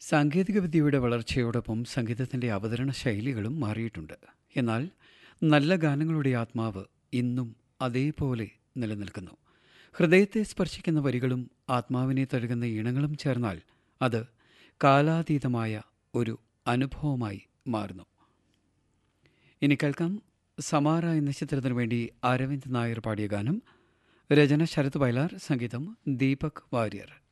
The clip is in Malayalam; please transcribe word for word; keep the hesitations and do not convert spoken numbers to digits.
സാങ്കേതികവിദ്യയുടെ വളർച്ചയോടൊപ്പം സംഗീതത്തിൻ്റെ അവതരണ ശൈലികളും മാറിയിട്ടുണ്ട്. എന്നാൽ നല്ല ഗാനങ്ങളുടെ ആത്മാവ് ഇന്നും അതേപോലെ നിലനിൽക്കുന്നു. ഹൃദയത്തെ സ്പർശിക്കുന്ന വരികളും ആത്മാവിനെ തഴുകുന്ന ഈണങ്ങളും ചേർന്നാൽ അത് കാലാതീതമായ ഒരു അനുഭവമായി മാറുന്നു. ഇനി കേൾക്കാം സമാര എന്ന ചിത്രത്തിനു വേണ്ടി അരവിന്ദ് നായർ പാടിയ ഗാനം. രചന ശരത് വയലാർ, സംഗീതം ദീപക് വാര്യർ.